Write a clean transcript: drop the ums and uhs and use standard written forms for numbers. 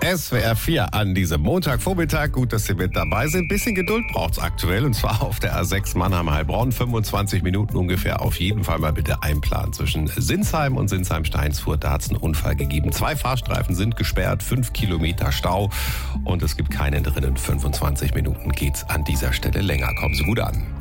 SWR 4 an diesem Montagvormittag. Gut, dass Sie mit dabei sind. Bisschen Geduld braucht's aktuell, und zwar auf der A6 Mannheim-Heilbronn. 25 Minuten ungefähr. Auf jeden Fall mal bitte einplanen. Zwischen Sinsheim und Sinsheim-Steinsfurt, da hat's einen Unfall gegeben. 2 Fahrstreifen sind gesperrt, 5 Kilometer Stau und es gibt keinen drinnen. 25 Minuten geht's an dieser Stelle länger. Kommen Sie gut an.